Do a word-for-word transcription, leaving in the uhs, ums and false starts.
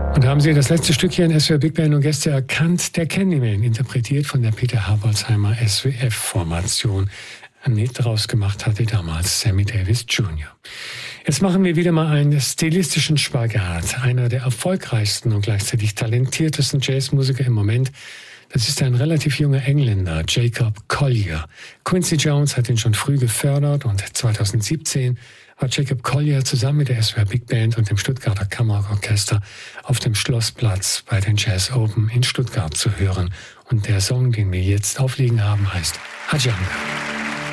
Und haben Sie das letzte Stück hier in S W R Big Band und Gäste erkannt? Der Candyman, interpretiert von der Peter Harbolzheimer S W F-Formation. Ein Lied daraus gemacht hatte damals Sammy Davis Junior Jetzt machen wir wieder mal einen stilistischen Spagat. Einer der erfolgreichsten und gleichzeitig talentiertesten Jazzmusiker im Moment. Das ist ein relativ junger Engländer, Jacob Collier. Quincy Jones hat ihn schon früh gefördert und zweitausendsiebzehn war Jacob Collier zusammen mit der S W R Big Band und dem Stuttgarter Kammerorchester auf dem Schlossplatz bei den Jazz Open in Stuttgart zu hören. Und der Song, den wir jetzt auflegen haben, heißt Hajanga.